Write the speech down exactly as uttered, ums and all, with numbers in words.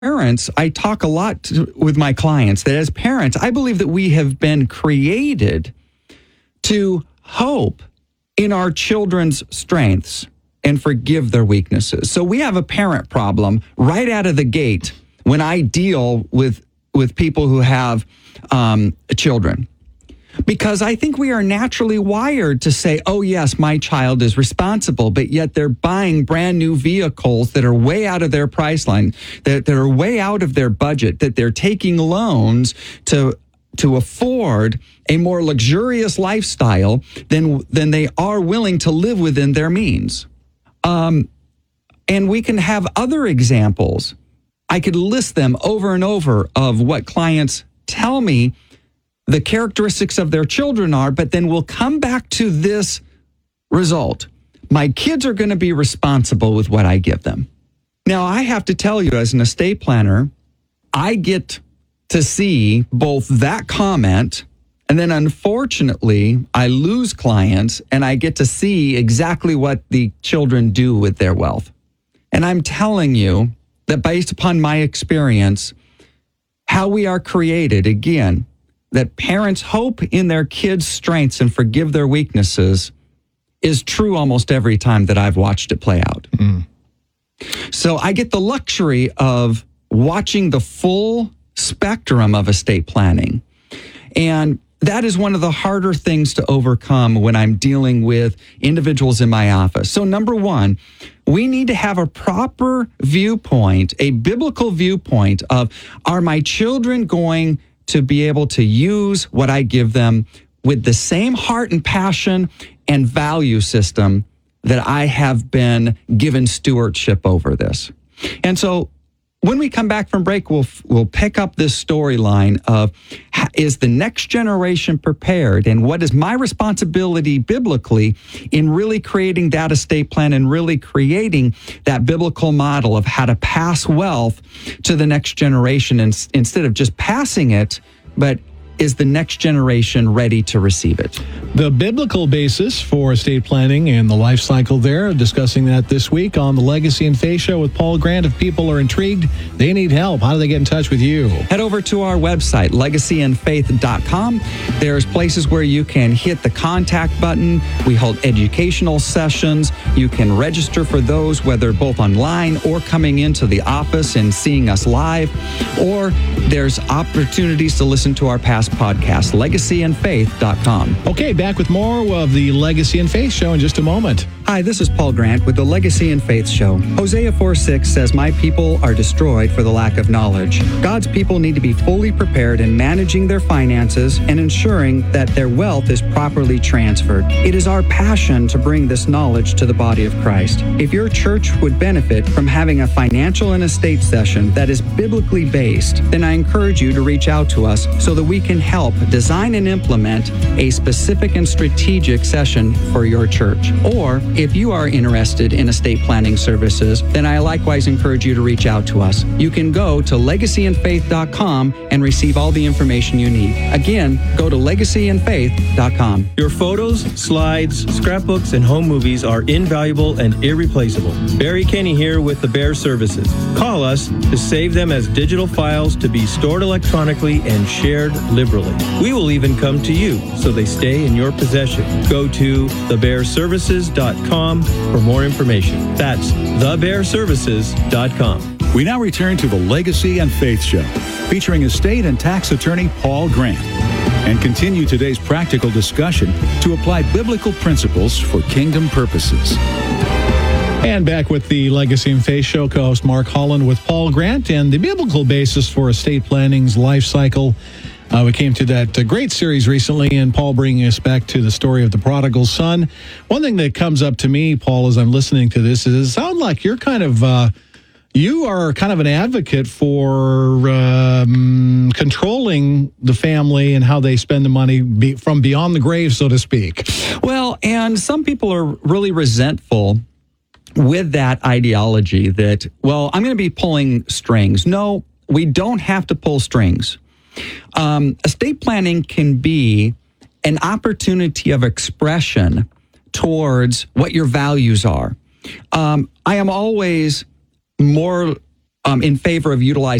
parents, I talk a lot to, with my clients that as parents, I believe that we have been created to hope in our children's strengths and forgive their weaknesses. So we have a parent problem right out of the gate when I deal with with people who have um, children. Because I think we are naturally wired to say, oh, yes, my child is responsible, but yet they're buying brand new vehicles that are way out of their price line, that, that are way out of their budget, that they're taking loans to to afford a more luxurious lifestyle than, than they are willing to live within their means. Um, and we can have other examples. I could list them over and over of what clients tell me the characteristics of their children are, but then we'll come back to this result. My kids are going to be responsible with what I give them. Now, I have to tell you, as an estate planner, I get to see both that comment, and then unfortunately, I lose clients, and I get to see exactly what the children do with their wealth. And I'm telling you that based upon my experience, how we are created, again, that parents hope in their kids' strengths and forgive their weaknesses is true almost every time that I've watched it play out. Mm. So I get the luxury of watching the full spectrum of estate planning. And that is one of the harder things to overcome when I'm dealing with individuals in my office. So number one, we need to have a proper viewpoint, a biblical viewpoint of, are my children going to be able to use what I give them with the same heart and passion and value system that I have been given stewardship over this. And so when we come back from break, we'll we'll pick up this storyline of, is the next generation prepared, and what is my responsibility biblically in really creating that estate plan and really creating that biblical model of how to pass wealth to the next generation, and instead of just passing it, but is the next generation ready to receive it? The biblical basis for estate planning and the life cycle there, discussing that this week on the Legacy and Faith Show with Paul Grant. If people are intrigued, they need help, how do they get in touch with you? Head over to our website, legacy and faith dot com. There's places where you can hit the contact button. We hold educational sessions. You can register for those, whether both online or coming into the office and seeing us live. Or there's opportunities to listen to our past podcast, legacy and faith dot com. Okay, back with more of the Legacy and Faith Show in just a moment. Hi, this is Paul Grant with the Legacy and Faith Show. Hosea four six says, my people are destroyed for the lack of knowledge. God's people need to be fully prepared in managing their finances and ensuring that their wealth is properly transferred. It is our passion to bring this knowledge to the body of Christ. If your church would benefit from having a financial and estate session that is biblically based, then I encourage you to reach out to us so that we can help design and implement a specific and strategic session for your church. Or if you are interested in estate planning services, then I likewise encourage you to reach out to us. You can go to legacy and faith dot com and receive all the information you need. Again, go to legacy and faith dot com. Your photos, slides, scrapbooks, and home movies are invaluable and irreplaceable. Barry Kenny here with the Bear Services. Call us to save them as digital files to be stored electronically and shared liberally. We will even come to you so they stay in your possession. Go to the bear services dot com for more information. That's the bear services dot com. We now return to the Legacy and Faith Show, featuring estate and tax attorney Paul Grant, and continue today's practical discussion to apply biblical principles for kingdom purposes. And back with the Legacy and Faith Show, co-host Mark Holland with Paul Grant, and the biblical basis for estate planning's life cycle. Uh, we came to that uh, great series recently, and Paul bringing us back to the story of the prodigal son. One thing that comes up to me, Paul, as I'm listening to this, is it sounds like you're kind of, uh, you are kind of an advocate for um, controlling the family and how they spend the money be, from beyond the grave, so to speak. Well, and some people are really resentful with that ideology that, well, I'm going to be pulling strings. No, we don't have to pull strings. Um, estate planning can be an opportunity of expression towards what your values are. Um, I am always more um, in favor of utilizing